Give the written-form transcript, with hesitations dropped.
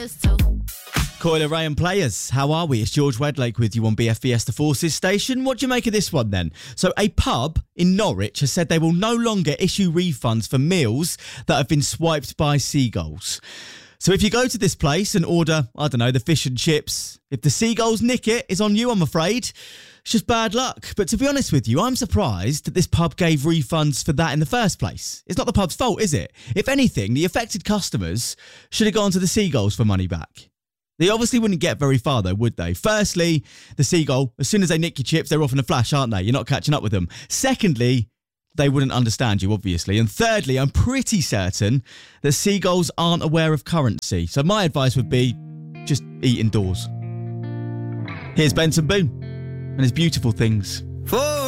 players too. Coil Ray and Players, how are we? It's George Wedlake with you on BFBS The Forces station. What do you make of this one then? So a pub in Norwich has said they will no longer issue refunds for meals that have been swiped by seagulls. So if you go to this place and order, I don't know, the fish and chips, if the seagulls nick it, it's on you, I'm afraid. It's just bad luck. But to be honest with you, I'm surprised that this pub gave refunds for that in the first place. It's not the pub's fault, is it? If anything, the affected customers should have gone to the seagulls for money back. They obviously wouldn't get very far though, would they? Firstly, the seagull, as soon as they nick your chips, they're off in a flash, aren't they? You're not catching up with them. Secondly, they wouldn't understand you, obviously. And thirdly, I'm pretty certain that seagulls aren't aware of currency. So my advice would be just eat indoors. Here's Benson Boone and his Beautiful Things.